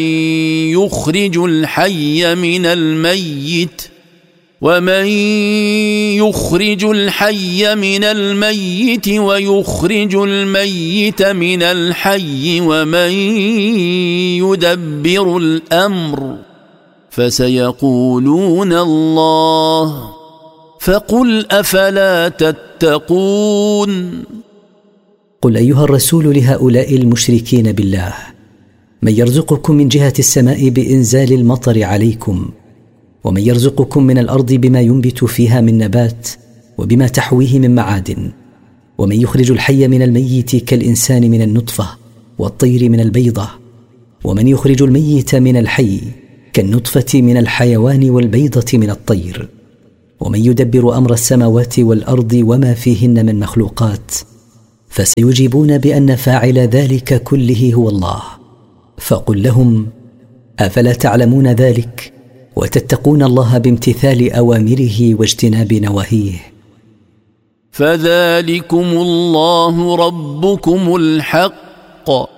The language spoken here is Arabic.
يخرج الحي من الميت ومن يخرج الحي من الميت ويخرج الميت من الحي ومن يدبر الأمر فسيقولون الله فقل أفلا تتقون. قل أيها الرسول لهؤلاء المشركين بالله: من يرزقكم من جهة السماء بإنزال المطر عليكم، ومن يرزقكم من الأرض بما ينبت فيها من نبات وبما تحويه من معادن، ومن يخرج الحي من الميت كالإنسان من النطفة والطير من البيضة، ومن يخرج الميت من الحي كالنطفة من الحيوان والبيضة من الطير، ومن يدبر أمر السماوات والأرض وما فيهن من مخلوقات، فسيجيبون بأن فاعل ذلك كله هو الله. فقل لهم: أفلا تعلمون ذلك وتتقون الله بامتثال أوامره واجتناب نواهيه؟ فذلكم الله ربكم الحق